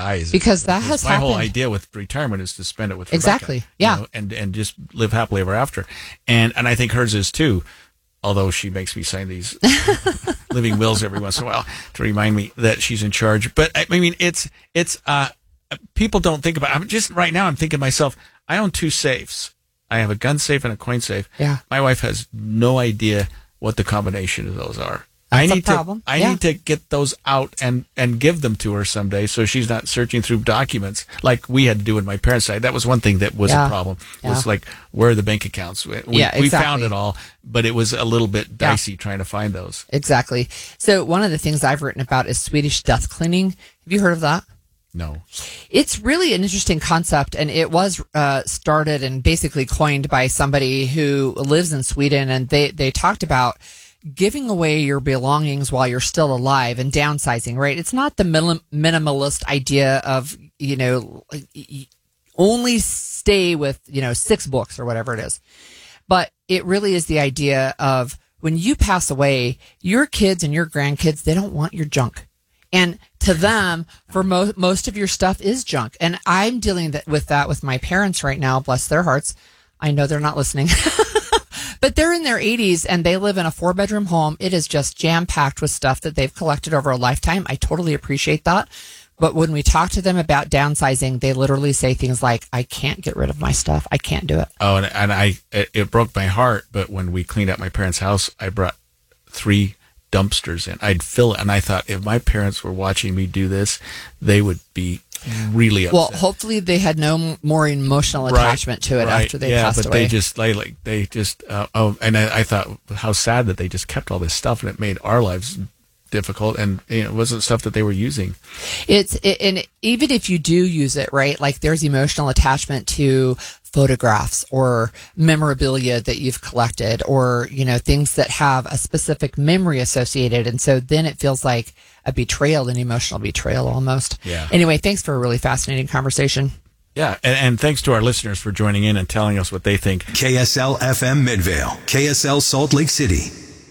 dies. Because that has happened. My whole idea with retirement is to spend it with Rebecca, exactly, yeah, you know, and just live happily ever after. And I think hers is too. Although she makes me sign these living wills every once in a while to remind me that she's in charge. But I mean, it's people don't think about it. I'm just right now. I'm thinking to myself, I own 2 safes. I have a gun safe and a coin safe. Yeah. My wife has no idea what the combination of those are. That's a problem. I need to get those out and give them to her someday, so she's not searching through documents like we had to do in my parents' side. That was one thing that was a problem. It was like, where are the bank accounts? We found it all, but it was a little bit dicey trying to find those. Exactly. So one of the things I've written about is Swedish death cleaning. Have you heard of that? No. It's really an interesting concept, and it was started and basically coined by somebody who lives in Sweden, and they talked about giving away your belongings while you're still alive and downsizing, right? It's not the minimalist idea of, you know, only stay with, you know, 6 books or whatever it is. But it really is the idea of when you pass away, your kids and your grandkids, they don't want your junk. And to them, for most of your stuff is junk. And I'm dealing with that with my parents right now, bless their hearts. I know they're not listening. But they're in their 80s and they live in a 4-bedroom home. It is just jam-packed with stuff that they've collected over a lifetime. I totally appreciate that. But when we talk to them about downsizing, they literally say things like, I can't get rid of my stuff. I can't do it. Oh, and it broke my heart. But when we cleaned out my parents' house, I brought 3 dumpsters in. I'd fill it. And I thought, if my parents were watching me do this, they would be really upset. Well, hopefully they had no more emotional attachment to it after they passed away. Yeah, but they just and I thought how sad that they just kept all this stuff and it made our lives difficult, and it wasn't stuff that they were using. And even if you do use it, right, like there's emotional attachment to photographs or memorabilia that you've collected, or, you know, things that have a specific memory associated. And so then it feels like a betrayal, an emotional betrayal almost. Yeah. Anyway, thanks for a really fascinating conversation. Yeah, and thanks to our listeners for joining in and telling us what they think. KSL FM Midvale, KSL Salt Lake City.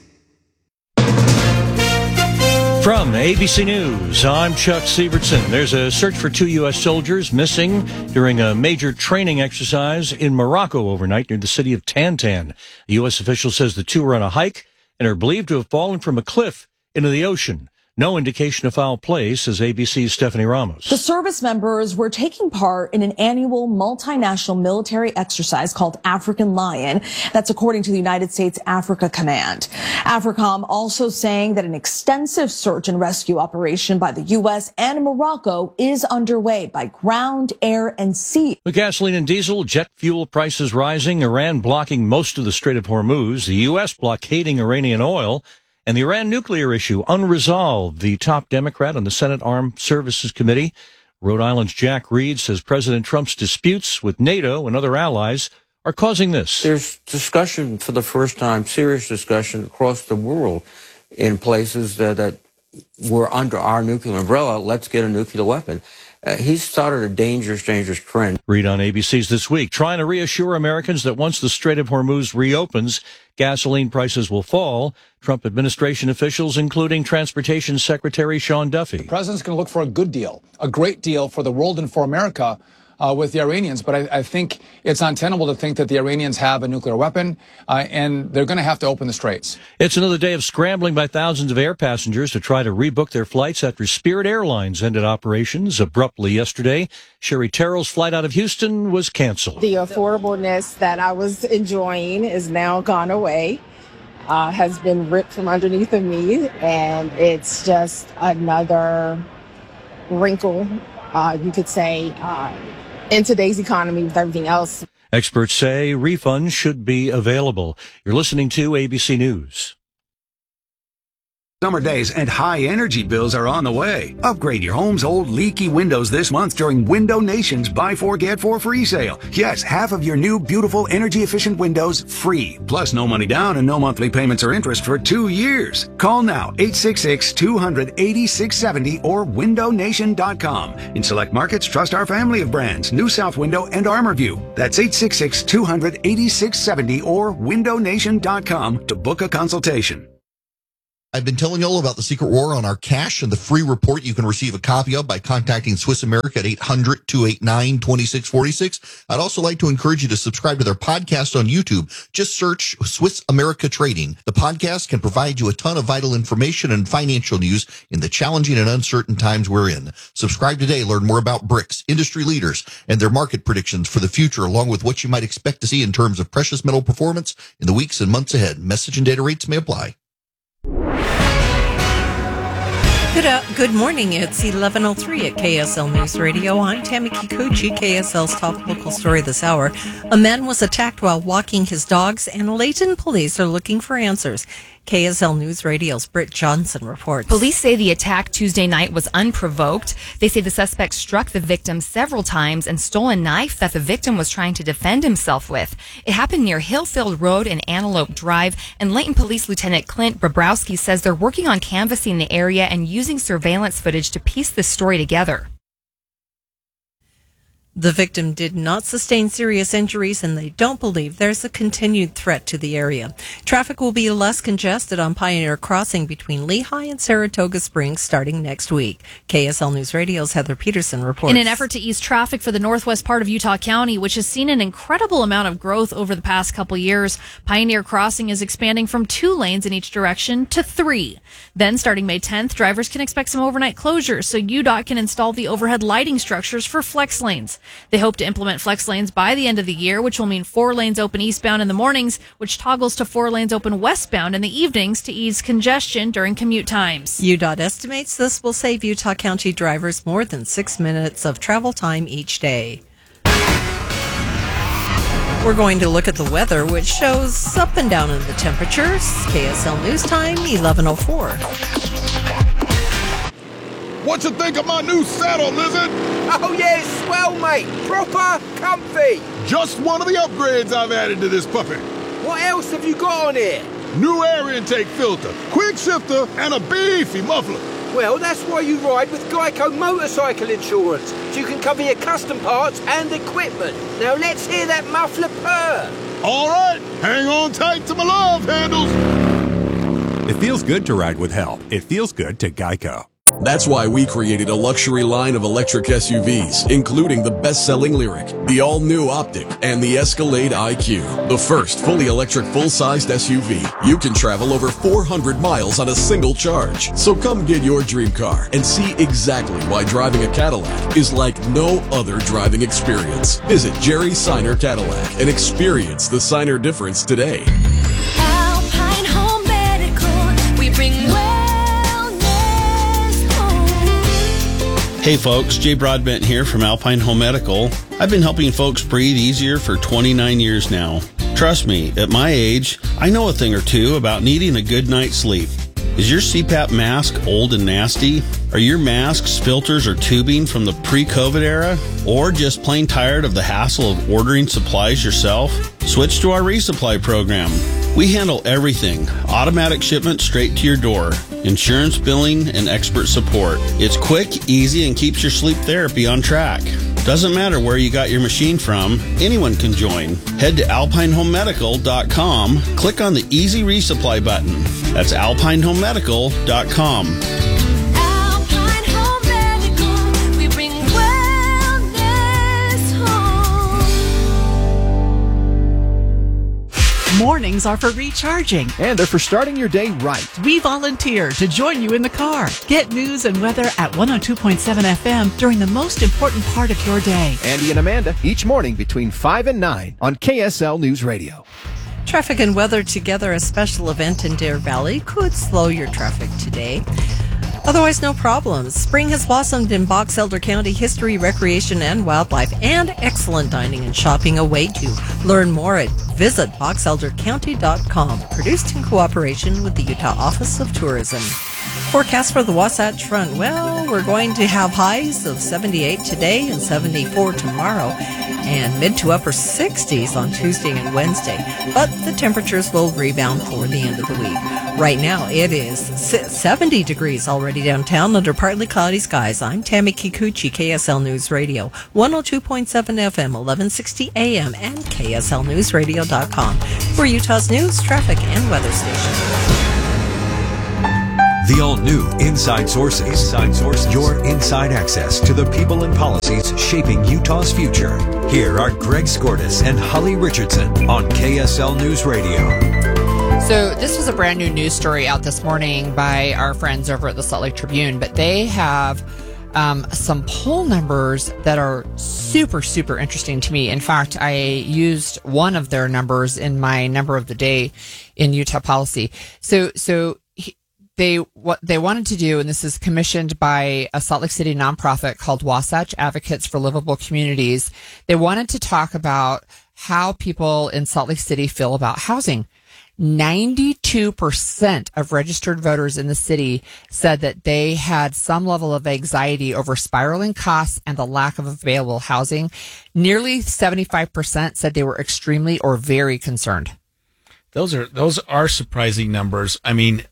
From ABC News, I'm Chuck Sievertson. There's a search for 2 U.S. soldiers missing during a major training exercise in Morocco overnight near the city of Tantan. A U.S. official says the 2 were on a hike and are believed to have fallen from a cliff into the ocean. No indication of foul play, says ABC's Stephanie Ramos. The service members were taking part in an annual multinational military exercise called African Lion. That's according to the United States Africa Command. AFRICOM also saying that an extensive search and rescue operation by the U.S. and Morocco is underway by ground, air, and sea. With gasoline and diesel, jet fuel prices rising, Iran blocking most of the Strait of Hormuz, the U.S. blockading Iranian oil, and the Iran nuclear issue unresolved. The top Democrat on the Senate Armed Services Committee, Rhode Island's Jack Reed, says President Trump's disputes with NATO and other allies are causing this. There's discussion for the first time, serious discussion across the world in places that were under our nuclear umbrella. Let's get a nuclear weapon. He's started a dangerous trend. Read on ABC's This Week, trying to reassure Americans that once the Strait of Hormuz reopens, gasoline prices will fall. Trump administration officials, including Transportation Secretary Sean Duffy. The president's going to look for a good deal, a great deal for the world and for America with the Iranians. But I think it's untenable to think that the Iranians have a nuclear weapon, and they're going to have to open the straits. It's another day of scrambling by thousands of air passengers to try to rebook their flights after Spirit Airlines ended operations abruptly yesterday. Sherry Terrell's flight out of Houston was canceled. The affordableness that I was enjoying is now gone away, has been ripped from underneath of me, and it's just another wrinkle, you could say, in today's economy with everything else. Experts say refunds should be available. You're listening to ABC News. Summer days and high energy bills are on the way. Upgrade your home's old leaky windows this month during Window Nation's Buy 4 Get 4 free sale. Yes, half of your new beautiful energy efficient windows free. Plus no money down and no monthly payments or interest for 2 years. Call now 866-200-8670 or windownation.com. In select markets, trust our family of brands, New South Window and ArmorView. That's 866-200-8670 or windownation.com to book a consultation. I've been telling you all about the Secret War on our cash and the free report you can receive a copy of by contacting Swiss America at 800-289-2646. I'd also like to encourage you to subscribe to their podcast on YouTube. Just search Swiss America Trading. The podcast can provide you a ton of vital information and financial news in the challenging and uncertain times we're in. Subscribe today. Learn more about BRICS, industry leaders, and their market predictions for the future, along with what you might expect to see in terms of precious metal performance in the weeks and months ahead. Message and data rates may apply. Good morning. It's 11:03 at KSL News Radio. I'm Tammy Kikuchi. KSL's top local story this hour. A man was attacked while walking his dogs, and Layton police are looking for answers. KSL News Radio's Britt Johnson reports. Police say the attack Tuesday night was unprovoked. They say the suspect struck the victim several times and stole a knife that the victim was trying to defend himself with. It happened near Hillfield Road and Antelope Drive, and Layton Police Lieutenant Clint Bobrowski says they're working on canvassing the area and using surveillance footage to piece this story together. The victim did not sustain serious injuries, and they don't believe there's a continued threat to the area. Traffic will be less congested on Pioneer Crossing between Lehigh and Saratoga Springs starting next week. KSL News Radio's Heather Peterson reports. In an effort to ease traffic for the northwest part of Utah County, which has seen an incredible amount of growth over the past couple years, Pioneer Crossing is expanding from 2 lanes in each direction to 3. Then, starting May 10th, drivers can expect some overnight closures, so UDOT can install the overhead lighting structures for flex lanes. They hope to implement flex lanes by the end of the year, which will mean 4 lanes open eastbound in the mornings, which toggles to 4 lanes open westbound in the evenings to ease congestion during commute times. UDOT estimates this will save Utah County drivers more than 6 minutes of travel time each day. We're going to look at the weather, which shows up and down in the temperatures. KSL News Time, 11:04. What you think of my new saddle, Lizard? Oh yeah, it's swell, mate. Proper comfy. Just one of the upgrades I've added to this puppy. What else have you got on here? New air intake filter, quick shifter, and a beefy muffler. Well, that's why you ride with Geico Motorcycle Insurance, so you can cover your custom parts and equipment. Now let's hear that muffler purr. All right, hang on tight to my love handles. It feels good to ride with help. It feels good to Geico. That's why we created a luxury line of electric SUVs, including the best-selling Lyriq, the all-new Optic, and the Escalade IQ, the first fully electric full-sized SUV. You can travel over 400 miles on a single charge. So come get your dream car and see exactly why driving a Cadillac is like no other driving experience. Visit Jerry Seiner Cadillac and experience the Seiner difference today. Alpine Home Medical, we bring Hey folks, Jay Broadbent here from Alpine Home Medical. I've been helping folks breathe easier for 29 years now. Trust me, at my age, I know a thing or two about needing a good night's sleep. Is your CPAP mask old and nasty? Are your masks, filters, or tubing from the pre-COVID era? Or just plain tired of the hassle of ordering supplies yourself? Switch to our resupply program. We handle everything. Automatic shipment straight to your door. Insurance billing and expert support. It's quick, easy, and keeps your sleep therapy on track. Doesn't matter where you got your machine from, anyone can join. Head to alpinehomemedical.com, click on the Easy Resupply button. That's alpinehomemedical.com. Alpine Home Medical, we bring wellness home. Mornings are for recharging. And they're for starting your day right. We volunteer to join you in the car. Get news and weather at 102.7 FM during the most important part of your day. Andy and Amanda, each morning between 5 and 9 on KSL News Radio. Traffic and weather together, a special event in Deer Valley could slow your traffic today. Otherwise, no problems. Spring has blossomed in Box Elder County. History, recreation, and wildlife, and excellent dining and shopping await you. Learn more at visitboxeldercounty.com. Produced in cooperation with the Utah Office of Tourism. Forecast for the Wasatch Front. Well, we're going to have highs of 78 today and 74 tomorrow, and mid to upper 60s on Tuesday and Wednesday. But the temperatures will rebound for the end of the week. Right now, it is 70 degrees already downtown under partly cloudy skies. I'm Tammy Kikuchi, KSL News Radio, 102.7 FM, 1160 AM, and KSLNewsRadio.com for Utah's news, traffic, and weather station. The all-new Inside Sources. Your inside access to the people and policies shaping Utah's future. Here are Greg Skordas and Holly Richardson on KSL News Radio. So this was a brand new news story out this morning by our friends over at the Salt Lake Tribune, but they have some poll numbers that are super, super interesting to me. In fact, I used one of their numbers in my number of the day in Utah Policy. What they wanted to do, and this is commissioned by a Salt Lake City nonprofit called Wasatch Advocates for Livable Communities. They wanted to talk about how people in Salt Lake City feel about housing. 92% of registered voters in the city said that they had some level of anxiety over spiraling costs and the lack of available housing. Nearly 75% said they were extremely or very concerned. Those are surprising numbers. I mean,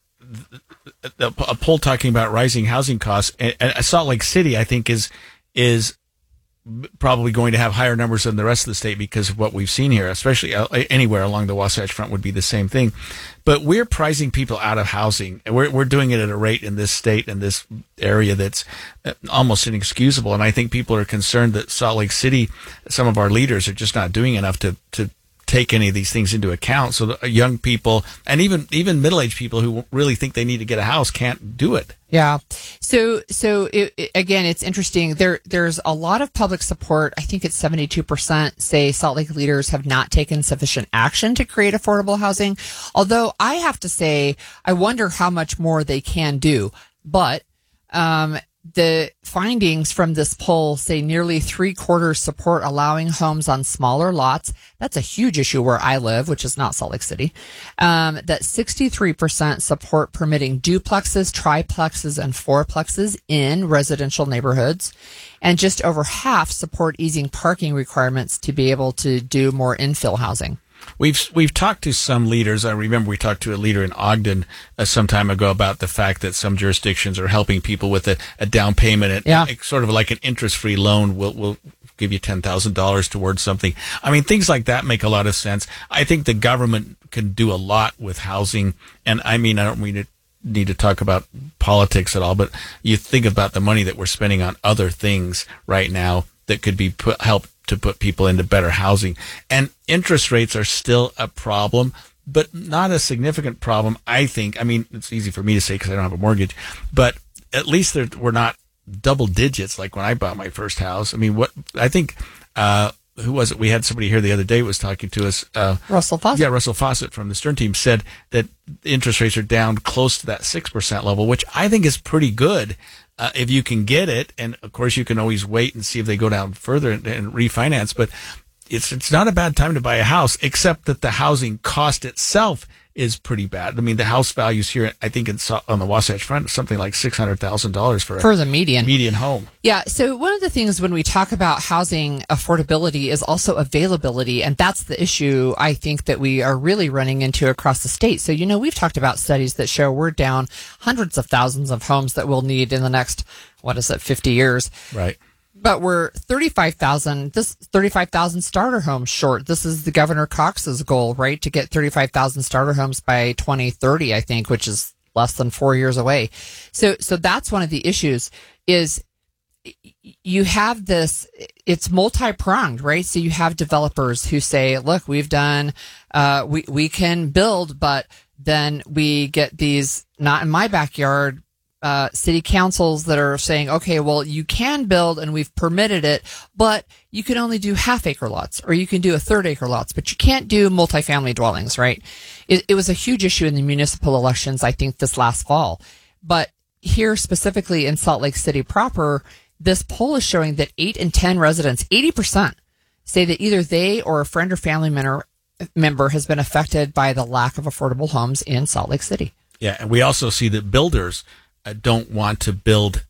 a poll talking about rising housing costs, and Salt Lake City, I think, is probably going to have higher numbers than the rest of the state because of what we've seen here, especially anywhere along the Wasatch Front would be the same thing. But we're pricing people out of housing, and we're doing it at a rate in this state and this area that's almost inexcusable. And I think people are concerned that Salt Lake City, some of our leaders are just not doing enough to take any of these things into account. So the young people and even middle-aged people who really think they need to get a house can't do it. Yeah. So again, it's interesting. There's a lot of public support. I think it's 72% say Salt Lake leaders have not taken sufficient action to create affordable housing. Although I have to say, I wonder how much more they can do. But, the findings from this poll say nearly 3/4 support allowing homes on smaller lots. That's a huge issue where I live, which is not Salt Lake City. That 63% support permitting duplexes, triplexes, and fourplexes in residential neighborhoods. And just over half support easing parking requirements to be able to do more infill housing. We've talked to some leaders. I remember we talked to a leader in Ogden some time ago about the fact that some jurisdictions are helping people with a down payment. It's sort of like an interest-free loan. We'll give you $10,000 towards something. I mean, things like that make a lot of sense. I think the government can do a lot with housing. And I mean, I don't need to talk about politics at all, but you think about the money that we're spending on other things right now that could be help to put people into better housing. And interest rates are still a problem, but not a significant problem, I think. I mean, it's easy for me to say because I don't have a mortgage, but at least we're not double digits like when I bought my first house. I mean, who was it? We had somebody here the other day was talking to us. Russell Fawcett. Yeah, Russell Fawcett from the Stern team said that interest rates are down close to that 6% level, which I think is pretty good. If you can get it, and of course you can always wait and see if they go down further and refinance, but it's not a bad time to buy a house, except that the housing cost itself is pretty bad. I mean, the house values here, I think on the Wasatch Front, something like $600,000 for the median home. Yeah. So one of the things when we talk about housing affordability is also availability. And that's the issue I think that we are really running into across the state. So, we've talked about studies that show we're down hundreds of thousands of homes that we'll need in the next, 50 years. Right. But we're 35,000 starter homes short. This is the Governor Cox's goal, right? To get 35,000 starter homes by 2030, I think, which is less than 4 years away. So that's one of the issues is you have this, it's multi-pronged, right? So you have developers who say, look, we've done, we can build, but then we get these not in my backyard city councils that are saying, okay, well, you can build and we've permitted it, but you can only do half-acre lots or you can do a third-acre lots, but you can't do multifamily dwellings, right? It was a huge issue in the municipal elections, I think, this last fall. But here specifically in Salt Lake City proper, this poll is showing that 8 in 10 residents, 80%, say that either they or a friend or family member has been affected by the lack of affordable homes in Salt Lake City. Yeah, and we also see that builders don't want to build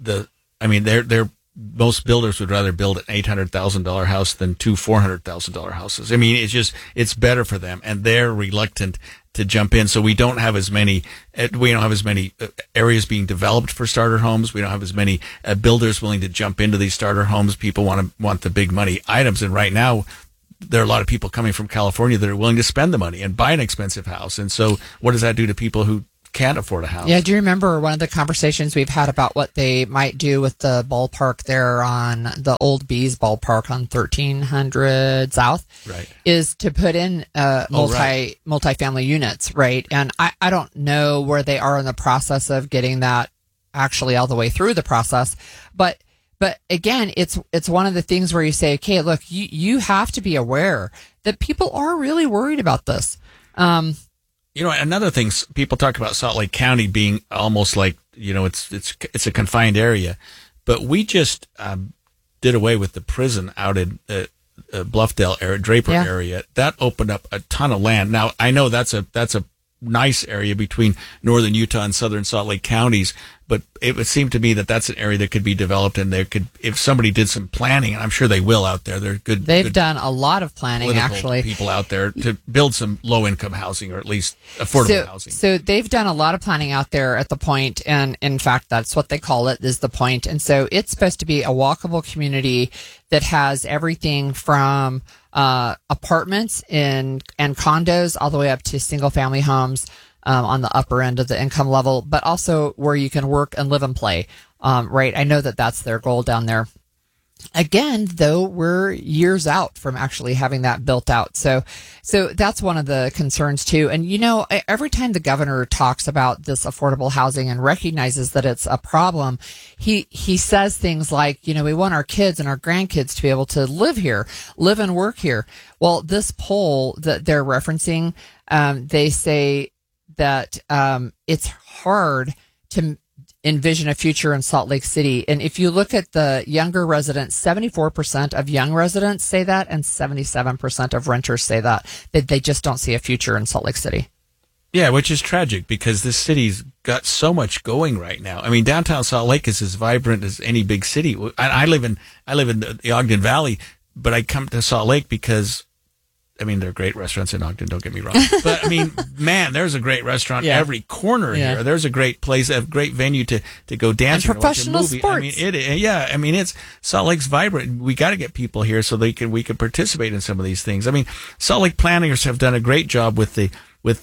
most builders would rather build an $800,000 house than two $400,000 houses. I mean, it's better for them, and they're reluctant to jump in. So we don't have as many areas being developed for starter homes. We don't have as many builders willing to jump into these starter homes. People want the big money items, and right now there are a lot of people coming from California that are willing to spend the money and buy an expensive house. And so what does that do to people who can't afford a house. Yeah, do you remember one of the conversations we've had about what they might do with the ballpark there on the old Bees ballpark on 1300 South? Right. Is to put in multi-family units, right? And I don't know where they are in the process of getting that actually all the way through the process, but again, it's one of the things where you say, okay, look, you have to be aware that people are really worried about this. Another thing, people talk about Salt Lake County being almost like, it's a confined area, but we just did away with the prison out in Bluffdale area, Draper area. That opened up a ton of land. Now, I know that's a nice area between northern Utah and southern Salt Lake counties, but it would seem to me that that's an area that could be developed, and there could, if somebody did some planning, and I'm sure they will out there. They're good. They've done a lot of planning, actually. People out there to build some low income housing, or at least affordable housing. So they've done a lot of planning out there at the Point, and in fact, that's what they call it, is the Point. And so it's supposed to be a walkable community that has everything from apartments and condos all the way up to single family homes on the upper end of the income level, but also where you can work and live and play. Right. I know that that's their goal down there. Again, though, we're years out from actually having that built out. So that's one of the concerns too. And, every time the governor talks about this affordable housing and recognizes that it's a problem, he says things like, we want our kids and our grandkids to be able to live here, live and work here. Well, this poll that they're referencing, they say that it's hard to envision a future in Salt Lake City. And if you look at the younger residents, 74% of young residents say that, and 77% of renters say that they just don't see a future in Salt Lake City. Yeah, which is tragic because this city's got so much going right now. I mean, downtown Salt Lake is as vibrant as any big city. I live in the Ogden Valley, but I come to Salt Lake because, there are great restaurants in Ogden, don't get me wrong. But, man, there's a great restaurant every corner here. There's a great place, a great venue to go dance and professional sports. It's Salt Lake's vibrant. We got to get people here so we can participate in some of these things. Salt Lake planners have done a great job with the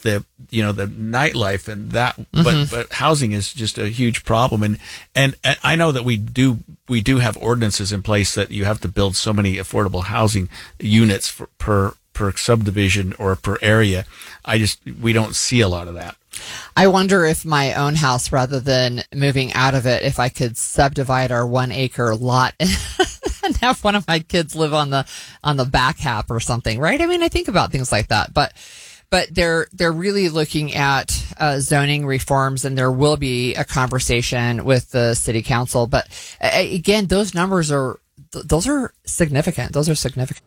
nightlife and that, but housing is just a huge problem. And I know that we do have ordinances in place that you have to build so many affordable housing units per subdivision or per area. We don't see a lot of that. I wonder if my own house, rather than moving out of it, if I could subdivide our 1 acre lot and have one of my kids live on the back half or something, right? I think about things like that, but they're really looking at zoning reforms, and there will be a conversation with the city council. But again, those numbers are significant. Those are significant.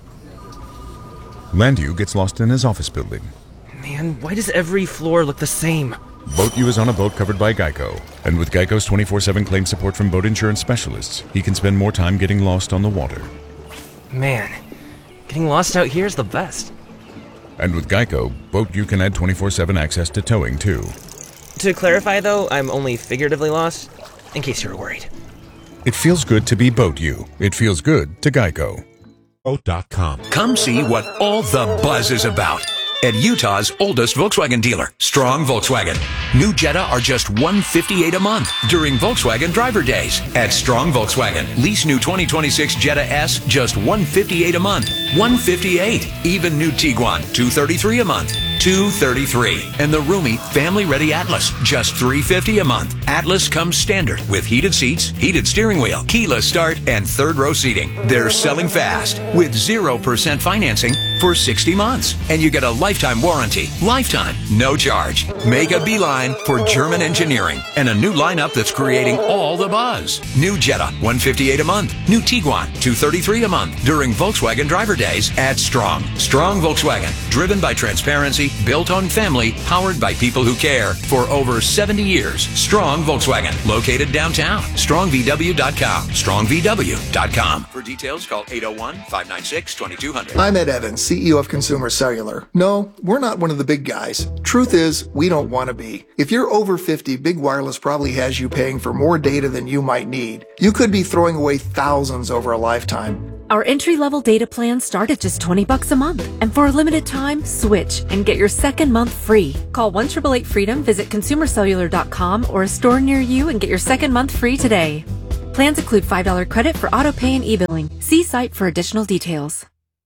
Landu gets lost in his office building. Man, why does every floor look the same? BoatU is on a boat covered by Geico. And with Geico's 24/7 claim support from boat insurance specialists, he can spend more time getting lost on the water. Man, getting lost out here is the best. And with Geico, BoatU can add 24/7 access to towing, too. To clarify, though, I'm only figuratively lost, in case you're worried. It feels good to be BoatU. It feels good to Geico. Boat.com. Come see what all the buzz is about at Utah's oldest Volkswagen dealer, Strong Volkswagen. New Jetta are just $158 a month during Volkswagen Driver Days at Strong Volkswagen. Lease new 2026 Jetta S, just $158 a month. $158. Even new Tiguan, $233 a month. $233. And the roomy, family-ready Atlas, just $350 a month. Atlas comes standard with heated seats, heated steering wheel, keyless start, and third-row seating. They're selling fast with 0% financing for 60 months. And you get a lifetime warranty. Lifetime, no charge. Make a beeline for German engineering and a new lineup that's creating all the buzz. New Jetta, $158 a month. New Tiguan, $233 a month during Volkswagen Driver Days at Strong. Strong Volkswagen, driven by transparency, built on family, powered by people who care. For over 70 years, Strong Volkswagen, located downtown. StrongVW.com. StrongVW.com. For details, call 801-596-2200. I'm Ed Evans, CEO of Consumer Cellular. No, we're not one of the big guys. Truth is, we don't want to be. If you're over 50, Big Wireless probably has you paying for more data than you might need. You could be throwing away thousands over a lifetime. Our entry-level data plans start at just $20 a month. And for a limited time, switch and get your second month free. Call 1-888-FREEDOM, visit consumercellular.com or a store near you and get your second month free today. Plans include $5 credit for auto pay and e-billing. See site for additional details.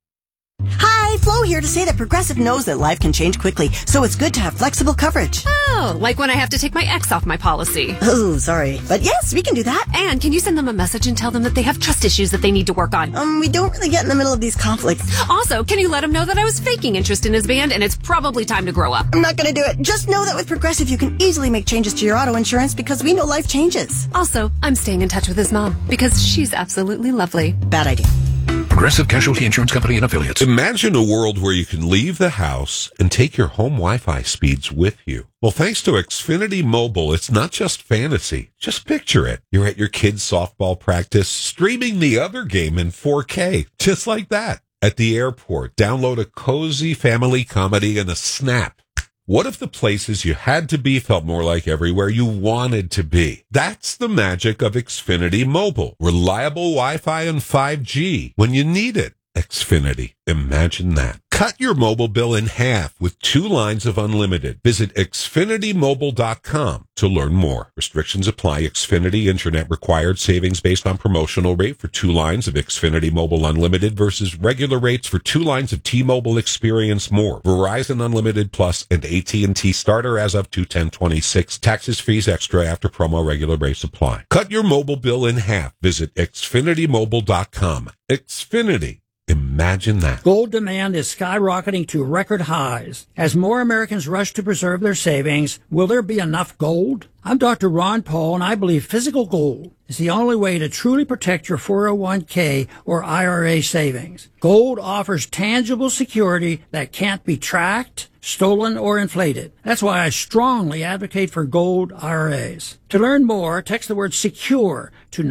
Hi, Flo here to say that Progressive knows that life can change quickly, so it's good to have flexible coverage. Oh, like when I have to take my ex off my policy. Oh, sorry. But yes, we can do that. And can you send them a message and tell them that they have trust issues that they need to work on? We don't really get in the middle of these conflicts. Also, can you let him know that I was faking interest in his band and it's probably time to grow up? I'm not going to do it. Just know that with Progressive, you can easily make changes to your auto insurance because we know life changes. Also, I'm staying in touch with his mom because she's absolutely lovely. Bad idea. Progressive Casualty Insurance Company and Affiliates. Imagine a world where you can leave the house and take your home Wi-Fi speeds with you. Well, thanks to Xfinity Mobile, it's not just fantasy. Just picture it. You're at your kid's softball practice, streaming the other game in 4K, just like that. At the airport, download a cozy family comedy in a snap. What if the places you had to be felt more like everywhere you wanted to be? That's the magic of Xfinity Mobile. Reliable Wi-Fi and 5G when you need it. Xfinity. Imagine that. Cut your mobile bill in half with 2 lines of unlimited. Visit xfinitymobile.com to learn more. Restrictions apply. Xfinity Internet required. Savings based on promotional rate for 2 lines of Xfinity Mobile Unlimited versus regular rates for 2 lines of T-Mobile Experience More. Verizon Unlimited Plus and AT&T Starter as of 2/10/26. Taxes, fees extra after promo. Regular rates apply. Cut your mobile bill in half. Visit xfinitymobile.com. Xfinity. Imagine that. Gold demand is skyrocketing to record highs. As more Americans rush to preserve their savings, will there be enough gold? I'm Dr. Ron Paul, and I believe physical gold is the only way to truly protect your 401k or IRA savings. Gold offers tangible security that can't be tracked, stolen, or inflated. That's why I strongly advocate for gold IRAs. To learn more, text the word SECURE to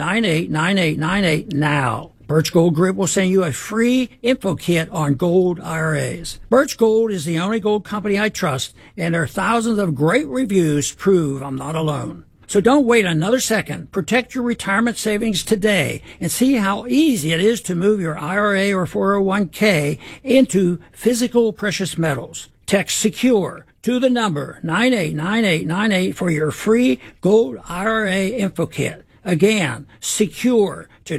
989898 now. Birch Gold Group will send you a free info kit on gold IRAs. Birch Gold is the only gold company I trust, and their thousands of great reviews prove I'm not alone. So don't wait another second. Protect your retirement savings today and see how easy it is to move your IRA or 401k into physical precious metals. Text SECURE to the number 989898 for your free gold IRA info kit. Again, SECURE to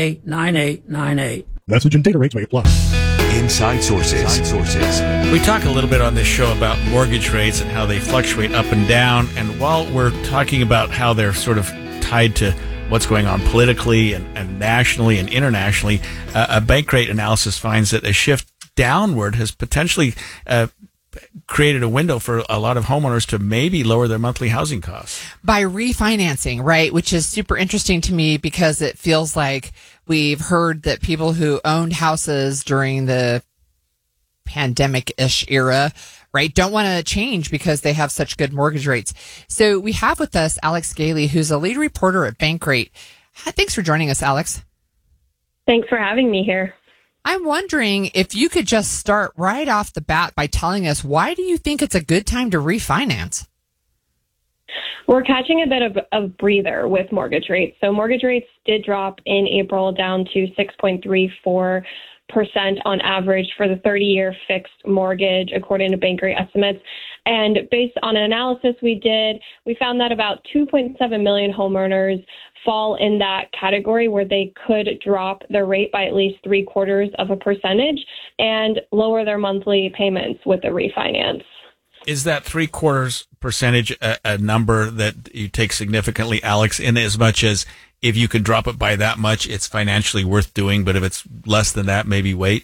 989898. Message and data rates may apply. Inside Sources. We talk a little bit on this show about mortgage rates and how they fluctuate up and down. And while we're talking about how they're sort of tied to what's going on politically and nationally and internationally, a bank rate analysis finds that a shift downward has potentially created a window for a lot of homeowners to maybe lower their monthly housing costs by refinancing, right? Which is super interesting to me because it feels like we've heard that people who owned houses during the pandemic-ish era, right, don't want to change because they have such good mortgage rates. So we have with us Alex Gailey, who's a lead reporter at Bankrate. Thanks for joining us, Alex. Thanks for having me here. I'm wondering if you could just start right off the bat by telling us, why do you think it's a good time to refinance? We're catching a bit of a breather with mortgage rates. So mortgage rates did drop in April down to 6.34% on average for the 30-year fixed mortgage, according to Bankrate estimates. And based on an analysis we did, we found that about 2.7 million homeowners fall in that category where they could drop their rate by at least 0.75% and lower their monthly payments with the refinance. Is that 0.75% a number that you take significantly, Alex, in as much as if you can drop it by that much, it's financially worth doing, but if it's less than that, maybe wait?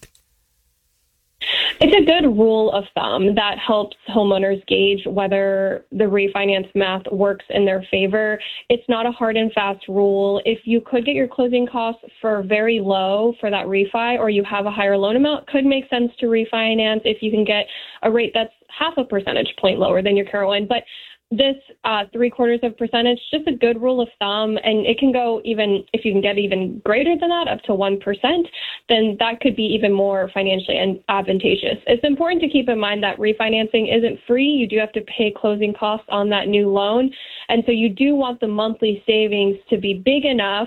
It's a good rule of thumb that helps homeowners gauge whether the refinance math works in their favor. It's not a hard and fast rule. If you could get your closing costs for very low for that refi, or you have a higher loan amount, could make sense to refinance if you can get a rate that's 0.5 percentage point lower than your current one. But this 0.75%, just a good rule of thumb, and it can go even, if you can get even greater than that, up to 1%, then that could be even more financially advantageous. It's important to keep in mind that refinancing isn't free. You do have to pay closing costs on that new loan, and so you do want the monthly savings to be big enough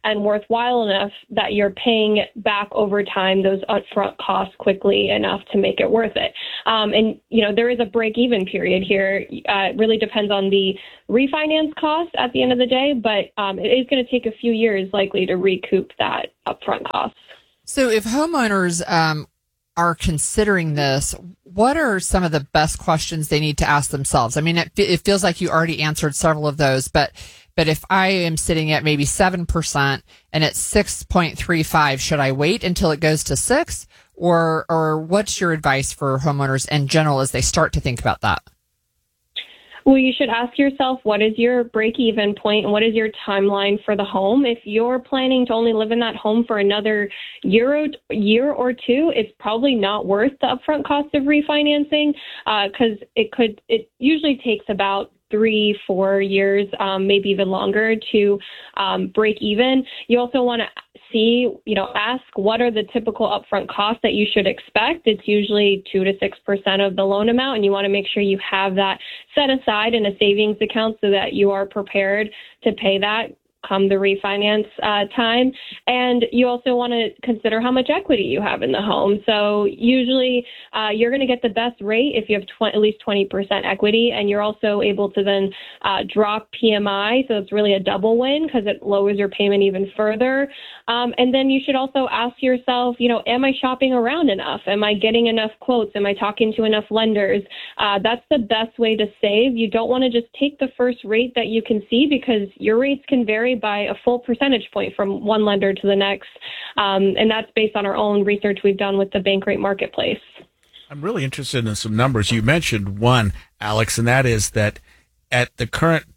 and worthwhile enough that you're paying back over time those upfront costs quickly enough to make it worth it. And, there is a break-even period here. It really depends on the refinance cost at the end of the day, but it is going to take a few years likely to recoup that upfront cost. So if homeowners are considering this, what are some of the best questions they need to ask themselves? I mean, it feels like you already answered several of those, but if I am sitting at maybe 7% and it's 6.35, should I wait until it goes to 6? Or what's your advice for homeowners in general as they start to think about that? Well, you should ask yourself, what is your break-even point and what is your timeline for the home? If you're planning to only live in that home for another year or two, it's probably not worth the upfront cost of refinancing because it usually takes about 3-4 years, maybe even longer to break even. You also want to ask what are the typical upfront costs that you should expect. It's usually 2 to 6% of the loan amount, and you want to make sure you have that set aside in a savings account so that you are prepared to pay that come the refinance time. And you also want to consider how much equity you have in the home. So usually you're going to get the best rate if you have at least 20% equity, and you're also able to then drop PMI. So it's really a double win because it lowers your payment even further. And then you should also ask yourself, am I shopping around enough? Am I getting enough quotes? Am I talking to enough lenders? That's the best way to save. You don't want to just take the first rate that you can see because your rates can vary by a full percentage point from one lender to the next. And that's based on our own research we've done with the Bankrate Marketplace. I'm really interested in some numbers. You mentioned one, Alex, and that is that at the current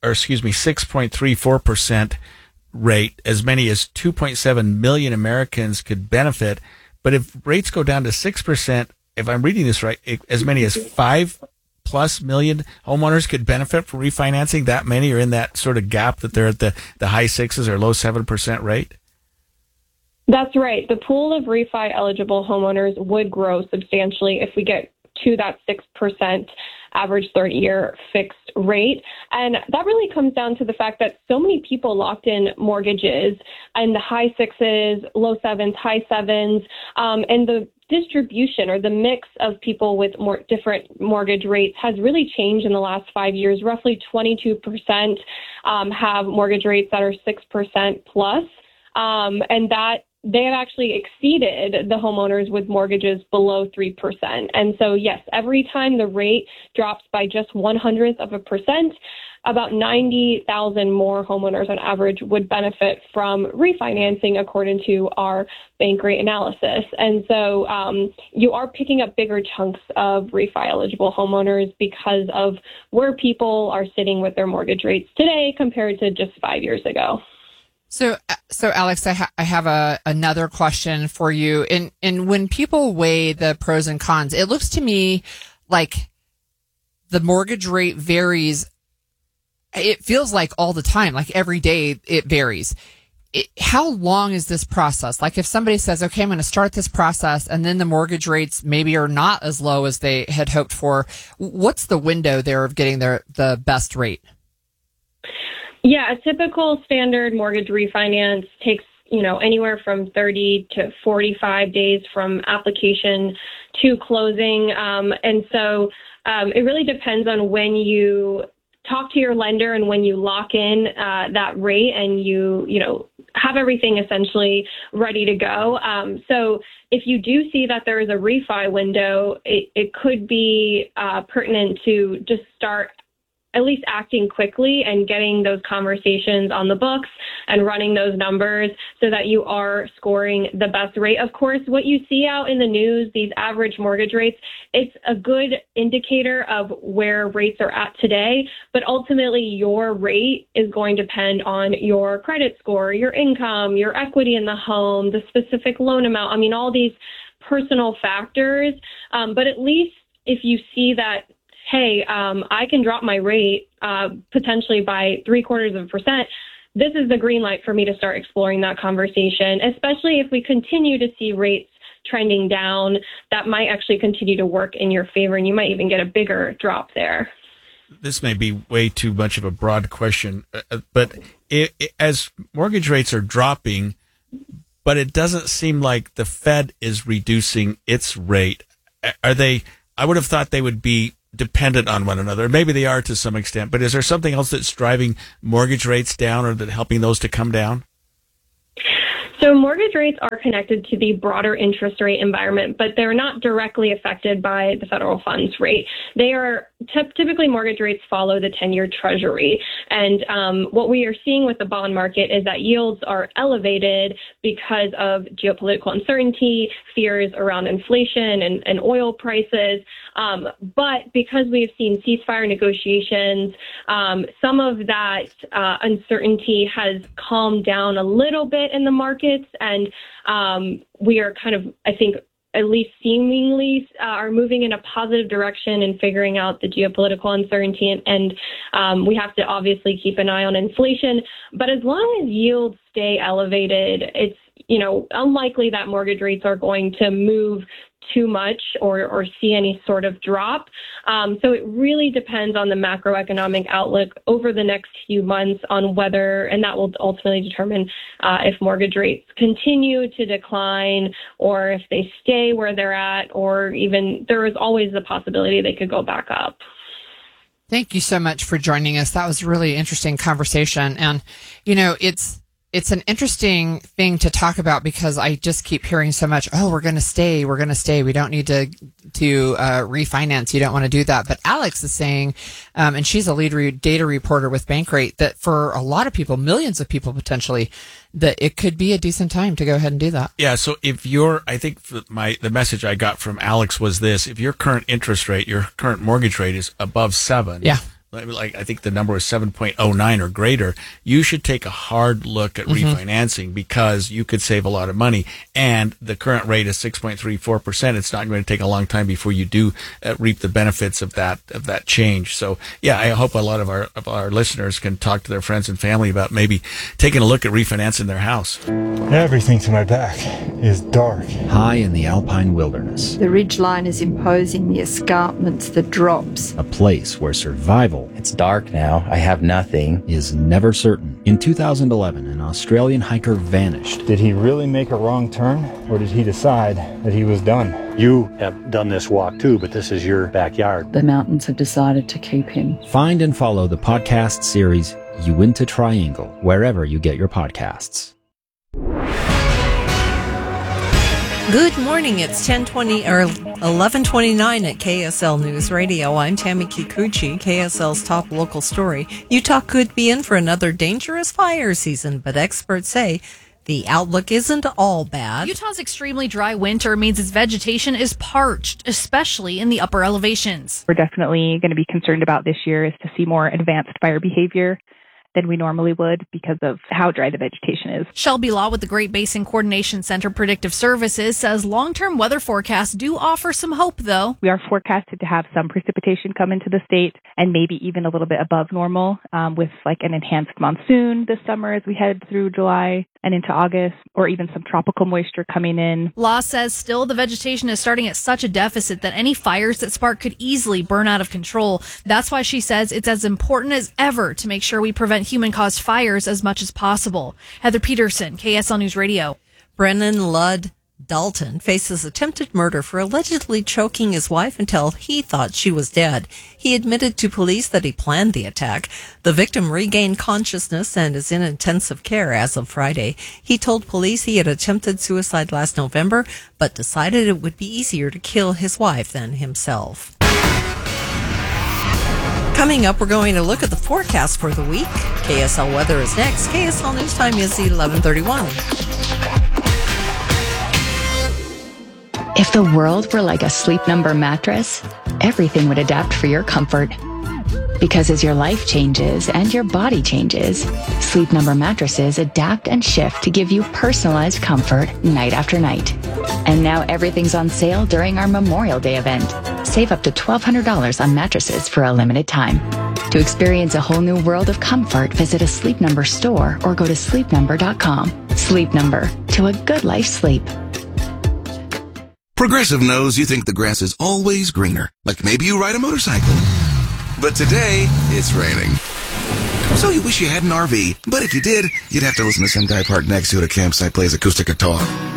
6.34% rate, as many as 2.7 million Americans could benefit. But if rates go down to 6%, if I'm reading this right, as many as 5+ million homeowners could benefit from refinancing. That many are in that sort of gap that they're at the high 6s or low 7% rate. That's right. The pool of refi eligible homeowners would grow substantially if we get to that 6% average 30-year fixed rate. And that really comes down to the fact that so many people locked in mortgages in the high 6s, low 7s, high 7s, and the distribution or the mix of people with more different mortgage rates has really changed in the last 5 years. Roughly 22% have mortgage rates that are 6% plus, and that they have actually exceeded the homeowners with mortgages below 3%. And so, yes, every time the rate drops by just 0.01%, about 90,000 more homeowners on average would benefit from refinancing according to our Bankrate analysis. And so you are picking up bigger chunks of refi eligible homeowners because of where people are sitting with their mortgage rates today compared to just 5 years ago. So Alex, I have another question for you. And when people weigh the pros and cons, it looks to me like the mortgage rate varies. It feels like all the time, like every day it varies. How long is this process? Like if somebody says, okay, I'm going to start this process and then the mortgage rates maybe are not as low as they had hoped for, what's the window there of getting the best rate? Yeah, a typical standard mortgage refinance takes, anywhere from 30 to 45 days from application to closing. And so it really depends on when you talk to your lender and when you lock in that rate and you have everything essentially ready to go. So if you do see that there is a refi window, it could be pertinent to just start at least acting quickly and getting those conversations on the books and running those numbers so that you are scoring the best rate. Of course, what you see out in the news, these average mortgage rates, it's a good indicator of where rates are at today, but ultimately your rate is going to depend on your credit score, your income, your equity in the home, the specific loan amount. I mean, all these personal factors, but at least if you see that, hey, I can drop my rate potentially by 0.75%, this is the green light for me to start exploring that conversation, especially if we continue to see rates trending down. That might actually continue to work in your favor, and you might even get a bigger drop there. this may be way too much of a broad question, but as mortgage rates are dropping, but it doesn't seem like the Fed is reducing its rate. Are they? I would have thought they would be dependent on one another. Maybe they are to some extent, but is there something else that's driving mortgage rates down or that helping those to come down? So mortgage rates are connected to the broader interest rate environment, but they're not directly affected by the federal funds rate. They are typically mortgage rates follow the 10-year Treasury. And what we are seeing with the bond market is that yields are elevated because of geopolitical uncertainty, fears around inflation and oil prices. But because we've seen ceasefire negotiations, some of that uncertainty has calmed down a little bit in the markets. And we are kind of, I think, at least seemingly are moving in a positive direction in figuring out the geopolitical uncertainty. And we have to obviously keep an eye on inflation. But as long as yields stay elevated, it's, unlikely that mortgage rates are going to move too much or see any sort of drop. So it really depends on the macroeconomic outlook over the next few months on whether, and that will ultimately determine if mortgage rates continue to decline or if they stay where they're at, or even there is always the possibility they could go back up. Thank you so much for joining us. That was a really interesting conversation. And, it's an interesting thing to talk about because I just keep hearing so much, we're going to stay. We don't need to refinance. You don't want to do that. But Alex is saying, and she's a lead data reporter with Bankrate, that for a lot of people, millions of people potentially, that it could be a decent time to go ahead and do that. Yeah. So I think the message I got from Alex was this: if your current interest rate, your current mortgage rate is above 7. Yeah. Like I think the number was 7.09 or greater, you should take a hard look at refinancing because you could save a lot of money. And the current rate is 6.34%. It's not going to take a long time before you do reap the benefits of that change. So yeah, I hope a lot of our listeners can talk to their friends and family about maybe taking a look at refinancing their house. Everything to my back is dark. High in the alpine wilderness, the ridgeline is imposing the escarpments, the drops. A place where survival, it's dark now, I have nothing, is never certain. In 2011, an Australian hiker vanished. Did he really make a wrong turn, or did he decide that he was done? You have done this walk too, but this is your backyard. The mountains have decided to keep him. Find and follow the podcast series Uinta Triangle, wherever you get your podcasts. Good morning. It's 10:20 or 11:29 at KSL News Radio. I'm Tammy Kikuchi, KSL's top local story. Utah could be in for another dangerous fire season, but experts say the outlook isn't all bad. Utah's extremely dry winter means its vegetation is parched, especially in the upper elevations. We're definitely going to be concerned about this year is to see more advanced fire behavior than we normally would because of how dry the vegetation is. Shelby Law with the Great Basin Coordination Center Predictive Services says long-term weather forecasts do offer some hope, though. We are forecasted to have some precipitation come into the state and maybe even a little bit above normal with like an enhanced monsoon this summer as we head through July and into August, or even some tropical moisture coming in. Law says still the vegetation is starting at such a deficit that any fires that spark could easily burn out of control. That's why she says it's as important as ever to make sure we prevent human-caused fires as much as possible. Heather Peterson, KSL News Radio. Brennan Ludd Dalton faces attempted murder for allegedly choking his wife until he thought she was dead. He admitted to police that he planned the attack. The victim regained consciousness and is in intensive care as of Friday. He told police he had attempted suicide last November, but decided it would be easier to kill his wife than himself. Coming up, we're going to look at the forecast for the week. KSL weather is next. KSL News Time is 11:31. If the world were like a Sleep Number mattress, everything would adapt for your comfort. Because as your life changes and your body changes, Sleep Number mattresses adapt and shift to give you personalized comfort night after night. And now everything's on sale during our Memorial Day event. Save up to $1,200 on mattresses for a limited time. To experience a whole new world of comfort, visit a Sleep Number store or go to sleepnumber.com. Sleep Number, to a good life sleep. Progressive knows you think the grass is always greener. Like maybe you ride a motorcycle. but today it's raining. So you wish you had an RV, but if you did, you'd have to listen to some guy parked next to you at a campsite plays acoustic guitar.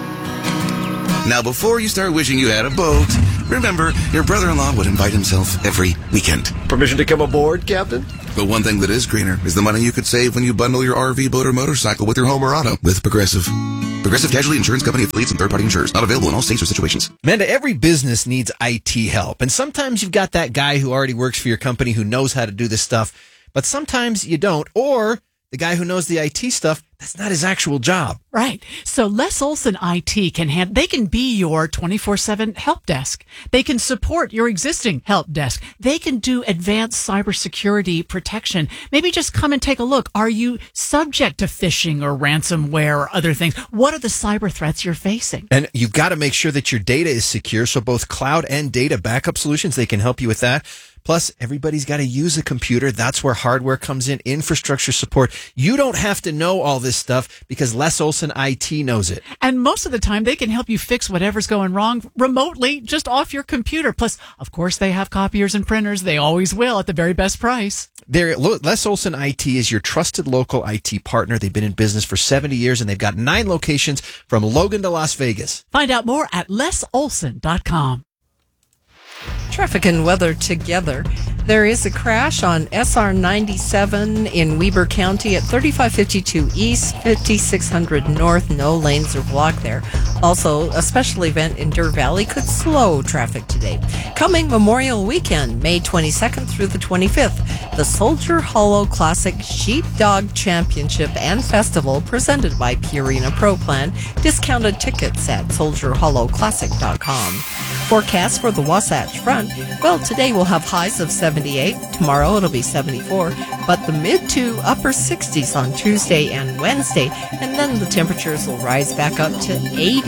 Now, before you start wishing you had a boat, remember, your brother-in-law would invite himself every weekend. Permission to come aboard, Captain? But one thing that is greener is the money you could save when you bundle your RV, boat, or motorcycle with your home or auto with Progressive. Progressive Casualty Insurance Company affiliates and third-party insurers. Not available in all states or situations. Amanda, every business needs IT help. And sometimes you've got that guy who already works for your company who knows how to do this stuff. But sometimes you don't. Or the guy who knows the IT stuff, that's not his actual job. Right. So Les Olson IT they can be your 24/7 help desk. They can support your existing help desk. They can do advanced cybersecurity protection. Maybe just come and take a look. Are you subject to phishing or ransomware or other things? What are the cyber threats you're facing? And you've got to make sure that your data is secure. So both cloud and data backup solutions, they can help you with that. Plus, everybody's got to use a computer. That's where hardware comes in, infrastructure support. You don't have to know all this stuff because Les Olson IT knows it. And most of the time, they can help you fix whatever's going wrong remotely, just off your computer. Plus, of course, they have copiers and printers. They always will at the very best price. Les Olson IT is your trusted local IT partner. They've been in business for 70 years, and they've got 9 locations from Logan to Las Vegas. Find out more at lesolson.com. Traffic and weather together. There is a crash on SR 97 in Weber County at 3552 East, 5600 North. No lanes are blocked there. Also, a special event in Deer Valley could slow traffic today. Coming Memorial Weekend, May 22nd through the 25th, the Soldier Hollow Classic Sheepdog Championship and Festival presented by Purina Pro Plan. Discounted tickets at soldierhollowclassic.com. Forecast for the Wasatch Front. Well, today we'll have highs of 78. Tomorrow it'll be 74. But the mid to upper 60s on Tuesday and Wednesday. And then the temperatures will rise back up to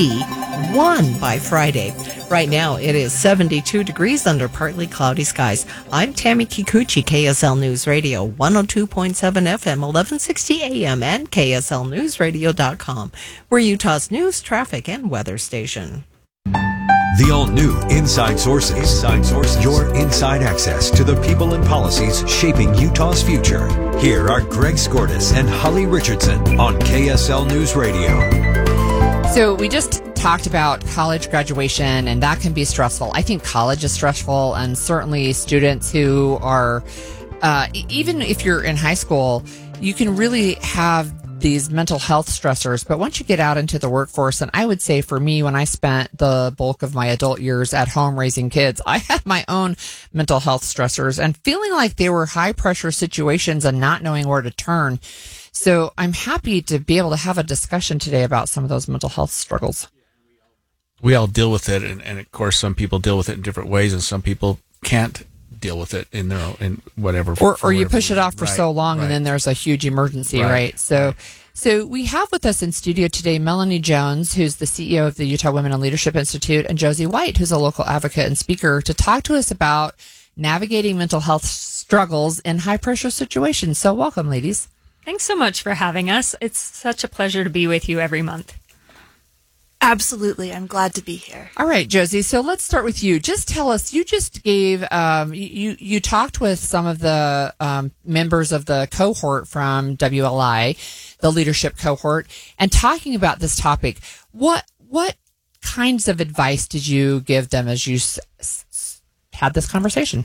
81 by Friday. Right now it is 72 degrees under partly cloudy skies. I'm Tammy Kikuchi, KSL News Radio, 102.7 FM, 1160 AM, and KSLNewsRadio.com. We're Utah's news, traffic, and weather station. The all-new Inside Sources. Inside Sources. Your inside access to the people and policies shaping Utah's future. Here are Greg Skordas and Holly Richardson on KSL News Radio. So we just talked about college graduation, and that can be stressful. I think college is stressful, and certainly students who are, even if you're in high school, you can really have these mental health stressors. But once you get out into the workforce, and I would say for me, when I spent the bulk of my adult years at home raising kids, I had my own mental health stressors and feeling like they were high pressure situations and not knowing where to turn. So I'm happy to be able to have a discussion today about some of those mental health struggles. We all deal with it, and of course, some people deal with it in different ways, and some people can't deal with it in their own, in whatever. Or you push it off for so long, and then there's a huge emergency, right? So we have with us in studio today Melanie Jones, who's the CEO of the Utah Women in Leadership Institute, and Josie White, who's a local advocate and speaker, to talk to us about navigating mental health struggles in high pressure situations. So welcome, ladies. Thanks so much for having us. It's such a pleasure to be with you every month. Absolutely. I'm glad to be here. All right, Josie. So let's start with you. Just tell us, you just gave, you talked with some of the members of the cohort from WLI, the leadership cohort, and talking about this topic. What kinds of advice did you give them as you had this conversation?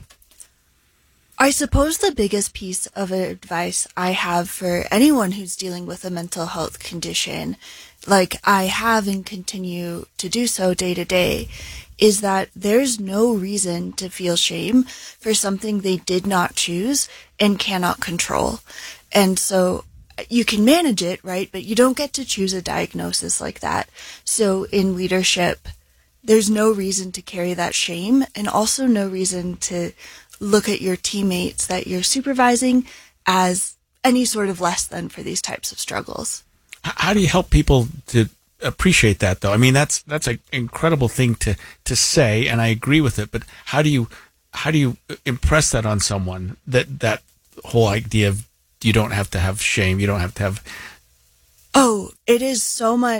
I suppose the biggest piece of advice I have for anyone who's dealing with a mental health condition, like I have and continue to do so day to day, is that there's no reason to feel shame for something they did not choose and cannot control. And so you can manage it, right? But you don't get to choose a diagnosis like that. So in leadership, there's no reason to carry that shame, and also no reason to look at your teammates that you're supervising as any sort of less than for these types of struggles. How do you help people to appreciate that, though? I mean, that's an incredible thing to say, and I agree with it. But how do you impress that on someone, that whole idea of you don't have to have shame, you don't have to have... Oh, it is so much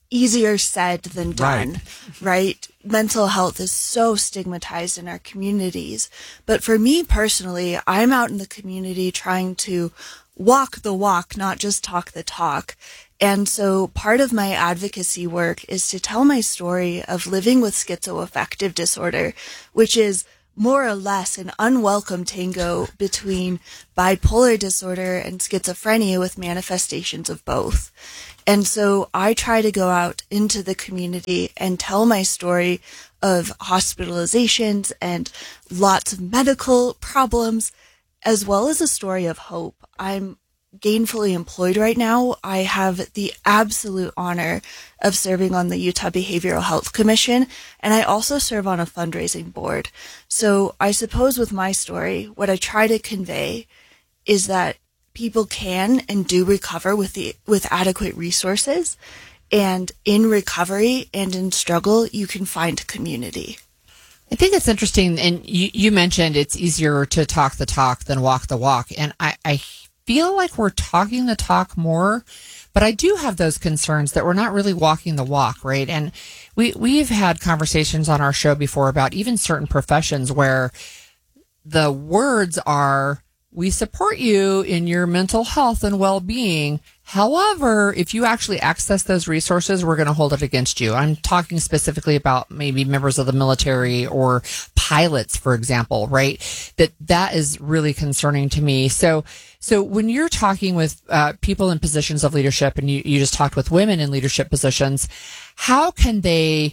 easier said than done, right? Mental health is so stigmatized in our communities. But for me personally, I'm out in the community trying to walk the walk, not just talk the talk. And so part of my advocacy work is to tell my story of living with schizoaffective disorder, which is more or less an unwelcome tango between bipolar disorder and schizophrenia with manifestations of both. And so I try to go out into the community and tell my story of hospitalizations and lots of medical problems, as well as a story of hope. I'm gainfully employed right now. I have the absolute honor of serving on the Utah Behavioral Health Commission, and I also serve on a fundraising board. So I suppose with my story, what I try to convey is that people can and do recover with adequate resources, and in recovery and in struggle, you can find community. I think it's interesting, and you mentioned it's easier to talk the talk than walk the walk, and I feel like we're talking the talk more, but I do have those concerns that we're not really walking the walk, right? And we've had conversations on our show before about even certain professions where the words are, we support you in your mental health and well-being. However, if you actually access those resources, we're going to hold it against you. I'm talking specifically about maybe members of the military or pilots, for example, right? That is really concerning to me. So when you're talking with people in positions of leadership, and you just talked with women in leadership positions, how can they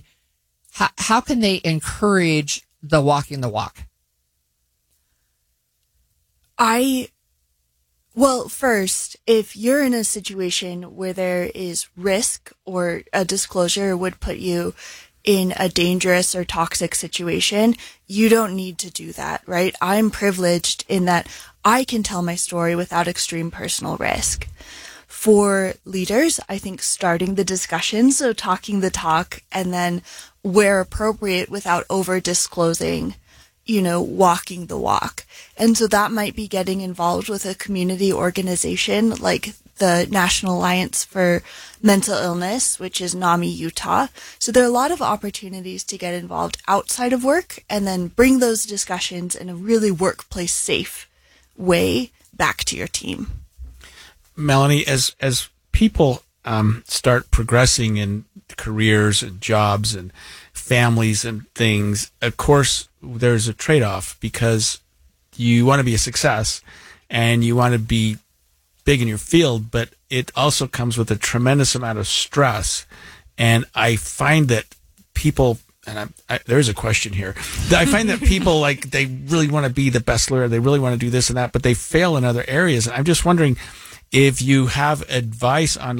encourage the walking the walk? Well, first, if you're in a situation where there is risk or a disclosure would put you in a dangerous or toxic situation, you don't need to do that, right? I'm privileged in that I can tell my story without extreme personal risk. For leaders, I think starting the discussion, so talking the talk, and then where appropriate without over disclosing, walking the walk. And so that might be getting involved with a community organization like the National Alliance for Mental Illness, which is NAMI Utah. So there are a lot of opportunities to get involved outside of work and then bring those discussions in a really workplace safe way back to your team. Melanie, as people start progressing in careers and jobs and families and things, of course, there's a trade-off because you want to be a success and you want to be big in your field, but it also comes with a tremendous amount of stress. And I find that people, and there's a question here, I find that people they really want to be the best lawyer, they really want to do this and that, but they fail in other areas. And I'm just wondering if you have advice on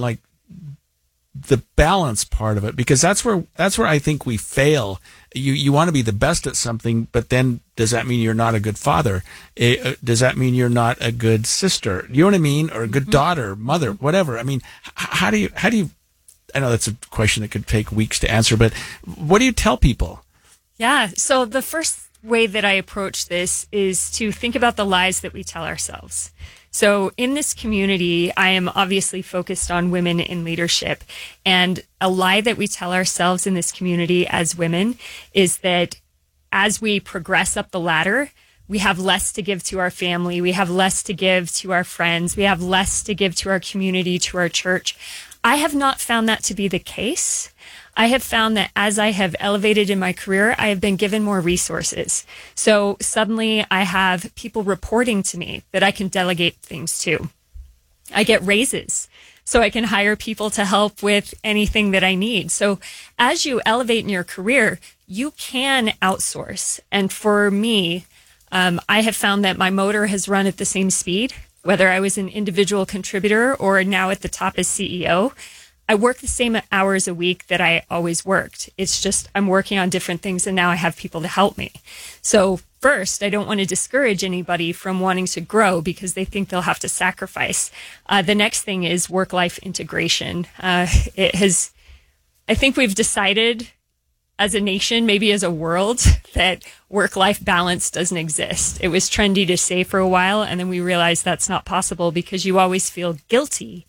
the balance part of it, because that's where I think we fail. You want to be the best at something, but then does that mean you're not a good father? Does that mean you're not a good sister? You know what I mean? Or a good daughter, mother, whatever. I mean, how do you, I know that's a question that could take weeks to answer, but what do you tell people? Yeah. So the first way that I approach this is to think about the lies that we tell ourselves. So in this community, I am obviously focused on women in leadership. And a lie that we tell ourselves in this community as women is that as we progress up the ladder, we have less to give to our family. We have less to give to our friends. We have less to give to our community, to our church. I have not found that to be the case. I have found that as I have elevated in my career, I have been given more resources. So suddenly I have people reporting to me that I can delegate things to. I get raises, so I can hire people to help with anything that I need. So as you elevate in your career, you can outsource. And for me, I have found that my motor has run at the same speed, whether I was an individual contributor or now at the top as CEO. I work the same hours a week that I always worked. It's just I'm working on different things and now I have people to help me. So first, I don't want to discourage anybody from wanting to grow because they think they'll have to sacrifice. The next thing is work-life integration. I think we've decided as a nation, maybe as a world, that work-life balance doesn't exist. It was trendy to say for a while, and then we realized that's not possible because you always feel guilty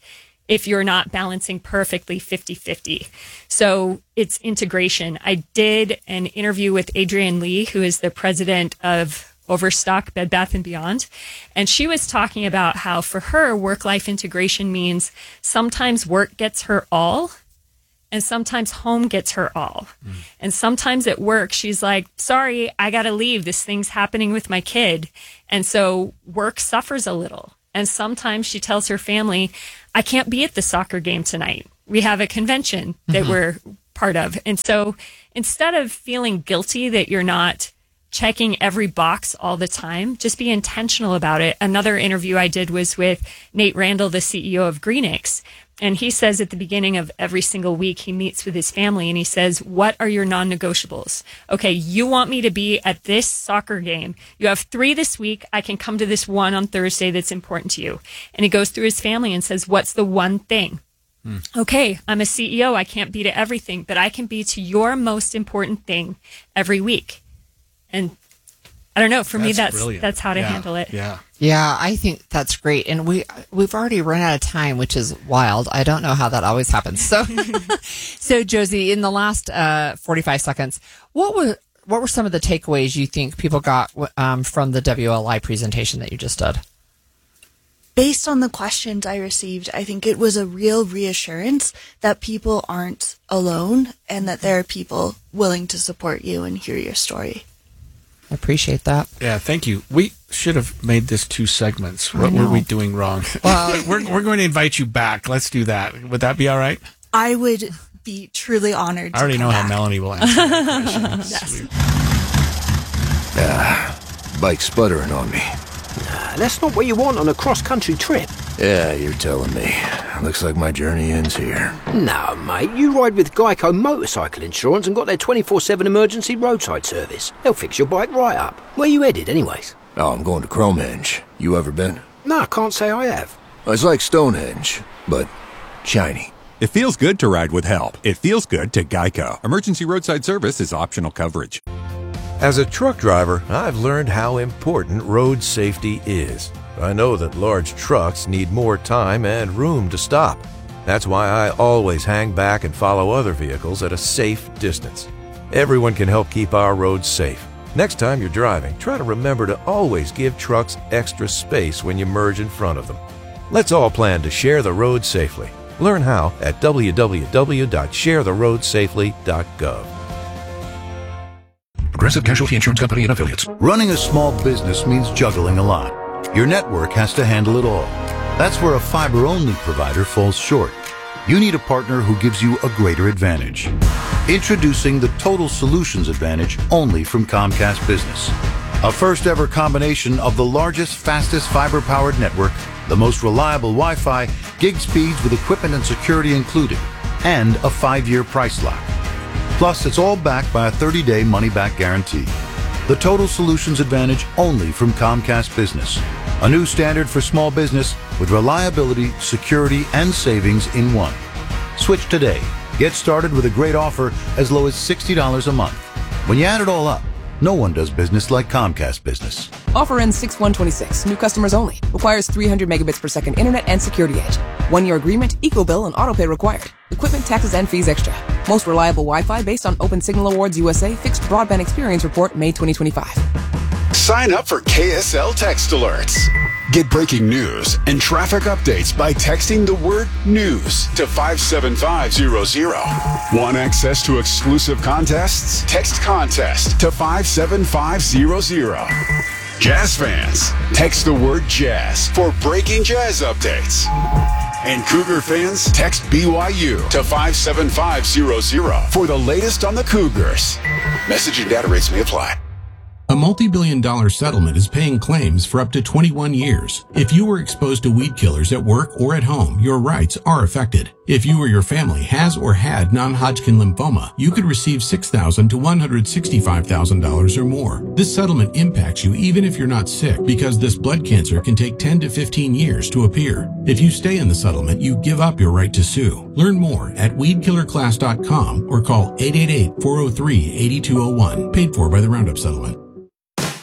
if you're not balancing perfectly 50-50. So it's integration. I did an interview with Adrienne Lee, who is the president of Overstock Bed Bath & Beyond. And she was talking about how for her, work-life integration means sometimes work gets her all and sometimes home gets her all. And sometimes at work, she's like, sorry, I got to leave. This thing's happening with my kid. And so work suffers a little. And sometimes she tells her family, I can't be at the soccer game tonight. We have a convention that we're part of. And so instead of feeling guilty that you're not checking every box all the time, just be intentional about it. Another interview I did was with Nate Randall, the CEO of Greenix. And he says at the beginning of every single week, he meets with his family and he says, what are your non-negotiables? Okay, you want me to be at this soccer game. You have 3 this week. I can come to this one on Thursday that's important to you. And he goes through his family and says, what's the one thing? Okay, I'm a CEO. I can't be to everything, but I can be to your most important thing every week. And I don't know. For me, that's how to handle it. Yeah, I think that's great. And we've already run out of time, which is wild. I don't know how that always happens. So Josie, in the last 45 seconds, what were some of the takeaways you think people got from the WLI presentation that you just did? Based on the questions I received, I think it was a real reassurance that people aren't alone and that there are people willing to support you and hear your story. I appreciate that. Yeah, thank you. We should have made this 2 segments. What were we doing wrong? Well, we're going to invite you back. Let's do that. Would that be all right? I would be truly honored. I already know how Melanie will answer that question. Bike's sputtering on me. Nah, that's not what you want on a cross-country trip. Yeah, you're telling me. Looks like my journey ends here. No, mate, you ride with Geico Motorcycle Insurance and got their 24/7 emergency roadside service. They'll fix your bike right up. Where you headed, anyways? Oh, I'm going to Cromehenge. You ever been? No, I can't say I have. It's like Stonehenge, but shiny. It feels good to ride with help. It feels good to Geico. Emergency roadside service is optional coverage. As a truck driver, I've learned how important road safety is. I know that large trucks need more time and room to stop. That's why I always hang back and follow other vehicles at a safe distance. Everyone can help keep our roads safe. Next time you're driving, try to remember to always give trucks extra space when you merge in front of them. Let's all plan to share the road safely. Learn how at www.sharetheroadsafely.gov. Progressive Casualty Insurance Company and Affiliates. Running a small business means juggling a lot. Your network has to handle it all. That's where a fiber-only provider falls short. You need a partner who gives you a greater advantage. Introducing the Total Solutions Advantage only from Comcast Business. A first-ever combination of the largest, fastest fiber-powered network, the most reliable Wi-Fi, gig speeds with equipment and security included, and a 5-year price lock. Plus, it's all backed by a 30-day money-back guarantee. The Total Solutions Advantage only from Comcast Business. A new standard for small business with reliability, security, and savings in one. Switch today. Get started with a great offer as low as $60 a month. When you add it all up, no one does business like Comcast Business. Offer ends 6/1/26. New customers only. Requires 300 megabits per second internet and security edge. 1-year agreement, eco-bill, and autopay required. Equipment, taxes, and fees extra. Most reliable Wi-Fi based on Open Signal Awards USA Fixed Broadband Experience Report, May 2025. Sign up for KSL Text Alerts. Get breaking news and traffic updates by texting the word news to 57500. Want access to exclusive contests? Text contest to 57500. Jazz fans, text the word jazz for breaking jazz updates. And Cougar fans, text BYU to 57500 for the latest on the Cougars. Message and data rates may apply. A multi-billion-dollar settlement is paying claims for up to 21 years. If you were exposed to weed killers at work or at home, your rights are affected. If you or your family has or had non-Hodgkin lymphoma, you could receive $6,000 to $165,000 or more. This settlement impacts you even if you're not sick, because this blood cancer can take 10 to 15 years to appear. If you stay in the settlement, you give up your right to sue. Learn more at weedkillerclass.com or call 888-403-8201. Paid for by the Roundup Settlement.